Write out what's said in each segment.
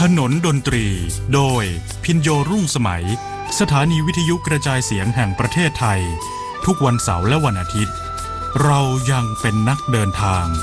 ถนนดนตรีโดยพินโยรุ่งสมัยสถานีวิทยุกระจายเสียงแห่งประเทศไทยทุกวันเสาร์และวันอาทิตย์เรายังเป็นนักเดินทาง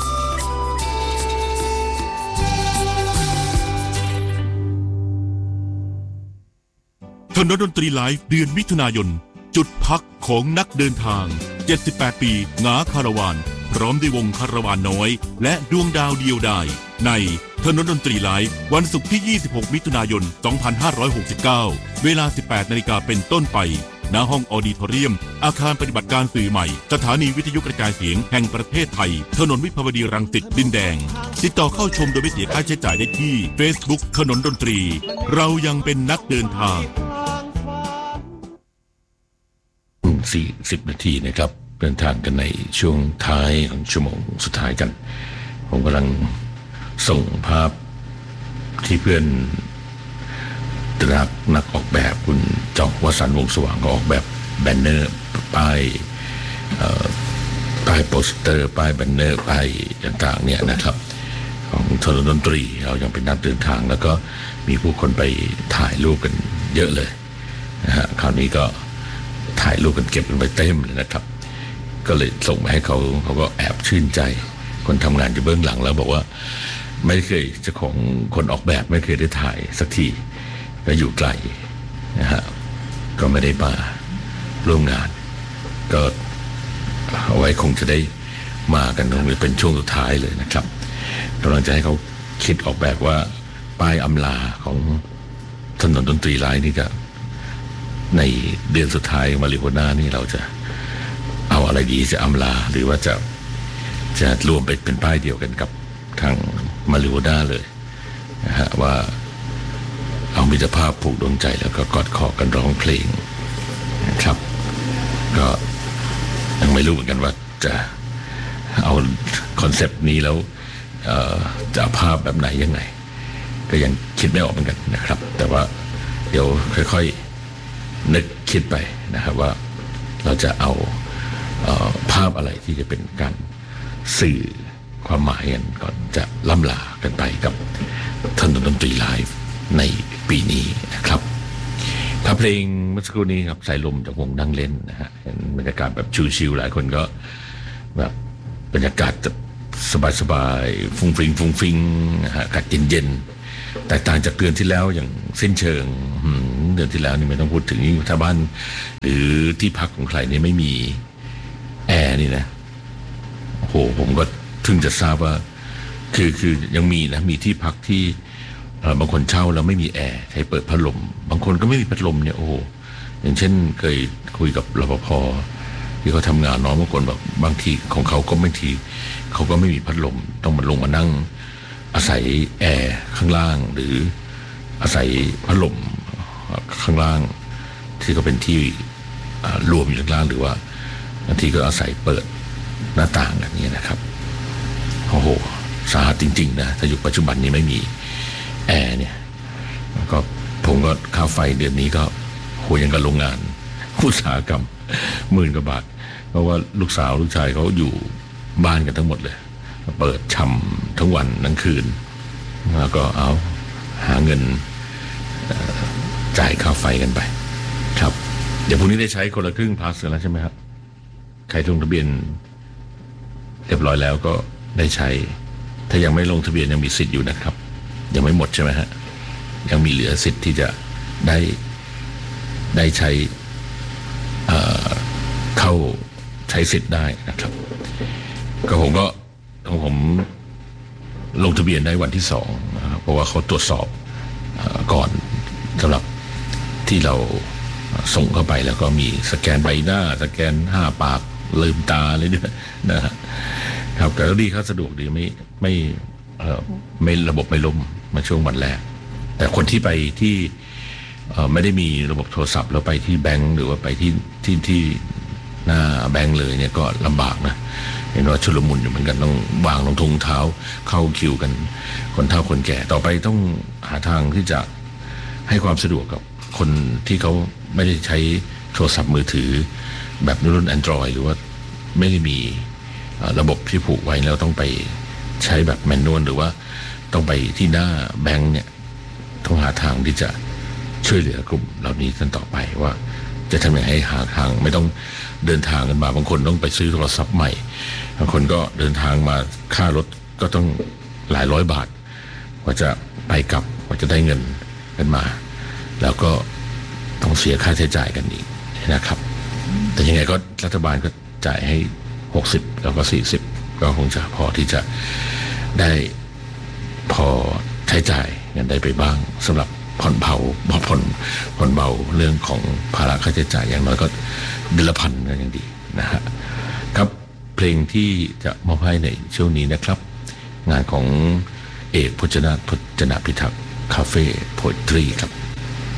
ถนนดนตรีไลฟ์เดือนมิถุนายนจุดพักของนักเดินทาง78ปีหงาคาราวานพร้อมด้วยวงคาราวานน้อยและดวงดาวเดียวดายในถนนดนตรีไลฟ์วันศุกร์ที่26มิถุนายน2569เวลา 18 นาฬิกาเป็นต้นไปณห้องออดิทอเรียมอาคารปฏิบัติการสื่อใหม่สถานีวิทยุกระจายเสียงแห่งประเทศไทยถนนวิภาวดีรังสิตดินแดงติดต่อเข้าชมโดยไม่เสียค่าใช้จ่ายได้ที่ Facebook ถนนดนตรีเรายังเป็นนักเดินทาง 40 นาทีนะครับเดินทางกันในช่วงท้ายของชั่วโมงสุดท้ายกันผมกำลังส่งภาพที่เพื่อนนักออกแบบคุณจองวสันต์วงศ์สว่างก็ออกแบบแบนเนอร์ป้ายโปสเตอร์ป้ายแบนเนอร์ป้ายต่างๆเนี่ยนะครับของถนนดนตรีเรายังเป็นนักเดินทางแล้วก็มีผู้คนไปถ่ายรูปกันเยอะเลยนะฮะคราวนี้ก็ถ่ายรูปกันเก็บกันไปเต็มเลยนะครับก็เลยส่งมาให้เขาก็แอบชื่นใจคนทำงานอยู่เบื้องหลังแล้วบอกว่าไม่เคยเจ้าของคนออกแบบไม่เคยได้ถ่ายสักทีก็อยู่ไกลนะฮะก็ไม่ได้มาร่วมงานก็เอาไว้คงจะได้มากันตรงนี้เป็นช่วงสุดท้ายเลยนะครับกำลังจะให้เขาคิดออกแบบว่าป้ายอำลาของถนนดนตรีไลฟ์นี่ก็ในเดือนสุดท้ายมาริโฮน่านี่เราจะเอาอะไรดีจะอำลาหรือว่าจะรวมไปเป็นป้ายเดียวกันกับทางมาริโฮน่าเลยนะฮะว่าเอามิตรภาพผูกดวงใจแล้วก็กอดคอกันร้องเพลงนะครับก็ยังไม่รู้เหมือนกันว่าจะเอาคอนเซปต์นี้แล้วจะภาพแบบไหนยังไงก็ยังคิดไม่ออกเหมือนกันนะครับแต่ว่าเดี๋ยวค่อยๆนึกคิดไปนะครับว่าเราจะเอาภาพอะไรที่จะเป็นการสื่อความหมายกันก่อนจะล่ำลากันไปกับถนนดนตรีไลฟ์ในปีนี้นะครับถ้าเพลงเมื่อสักครู่นี้ครับสายลมจากวงนั่งเล่นนะฮะเห็นบรรยากาศแบบชิลๆหลายคนก็แบบบรรยากาศสบายๆฟุ้งฟิงนะฮะอากาศเย็นๆแตกต่างจากเดือนที่แล้วอย่างสิ้นเชิงเดือนที่แล้วนี่ไม่ต้องพูดถึงถ้าบ้านหรือที่พักของใครนี่ไม่มีแอร์นี่นะโอ้โหผมก็ถึงจะทราบว่าคือยังมีนะมีที่พักที่บางคนเช่าแล้วไม่มีแอร์ใช้เปิดพัดลมบางคนก็ไม่มีพัดลมเนี่ยโอ้โหอย่างเช่นเคยคุยกับรปภ.ที่เขาทำงานน้องบางคนแบบบางทีของเขาก็บางทีเขาก็ไม่มีพัดลมต้องมาลงมานั่งอาศัยแอร์ข้างล่างหรืออาศัยพัดลมข้างล่างที่ก็เป็นที่รวมอยู่ข้างล่างหรือว่าบางทีก็อาศัยเปิดหน้าต่างแบบนี้นะครับโอ้โหสาหัสจริงๆนะถ้ายุคปัจจุบันนี้ไม่มีแอร์เนี่ยก็ผมก็ค่าไฟเดือนนี้ก็โหยังกับโรงงานอุตสาหกรรม10,000 กว่าบาทเพราะว่าลูกสาวลูกชายเขาอยู่บ้านกันทั้งหมดเลยเปิดช่ำทั้งวันทั้งคืนแล้วก็เอาหาเงินจ่ายค่าไฟกันไปครับเดี๋ยวพรุ่งนี้ได้ใช้คนละครึ่งพาสกันแล้วใช่ไหมครับใครลงทะเบียนเรียบร้อยแล้วก็ได้ใช้ถ้ายังไม่ลงทะเบียนยังมีสิทธิ์อยู่นะครับยังไม่หมดใช่ไหมฮะยังมีเหลือสิทธิ์ที่จะได้ใช้เข้าใช้สิทธิ์ได้นะครับก็ผมลงทะเบียนได้วันที่2นะครับเพราะว่าเขาตรวจสอบก่อนสำหรับที่เราส่งเข้าไปแล้วก็มีสแกนใบหน้าสแกน5 ปากลืมตาเลยด้วยนะครับแต่ก็ดีครับสะดวกดีไม่ระบบไม่ล่มมาช่วงวันแรกแต่คนที่ไปที่ไม่ได้มีระบบโทรศัพท์แล้วไปที่แบงก์หรือว่าไปที่หน้าแบงก์เลยเนี่ยก็ลำบากนะเห็นว่าชุลมุนอยู่เหมือนกันต้องวางรองเท้าเข้าคิวกันคนเฒ่าคนแก่ต่อไปต้องหาทางที่จะให้ความสะดวกกับคนที่เขาไม่ได้ใช้โทรศัพท์มือถือแบบรุ่น Android หรือว่าไม่ได้มีระบบที่ผูกไว้แล้วต้องไปใช้แบบแมนนวลหรือว่าต้องไปที่หน้าแบงก์เนี่ยต้องหาทางที่จะช่วยเหลือกลุ่มเหล่านี้กันต่อไปว่าจะทำยังไงให้หาทางไม่ต้องเดินทางกันมาบางคนต้องไปซื้อโทรศัพท์ใหม่บางคนก็เดินทางมาค่ารถก็ต้องหลายร้อยบาทกว่าจะไปกลับกว่าจะได้เงินกันมาแล้วก็ต้องเสียค่าใช้จ่ายกันอีกนะครับแต่ยังไงก็รัฐบาลก็จ่ายให้60แล้วก็40ก็คงจะพอที่จะได้พอใช้จ่ายกันได้ไปบ้างสำหรับผ่อนเบาเรื่องของภาระค่าใช้จ่ายอย่างน้อยก็เดือนละพันก็ยังดีนะฮะครับเพลงที่จะมอบให้ในช่วงนี้นะครับงานของเอกพจนาพิทักษ์คาเฟ่โพเอทรีครับ